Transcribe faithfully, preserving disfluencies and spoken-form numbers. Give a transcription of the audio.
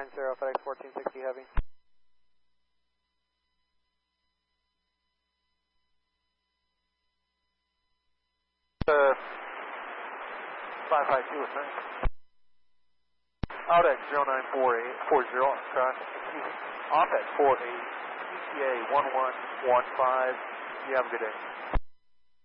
nine zero, FedEx fourteen sixty Heavy. Uh, five five two with me. Out at zero nine four eight four zero, cross. Off at four eight, E T A one one one five. You have a good day.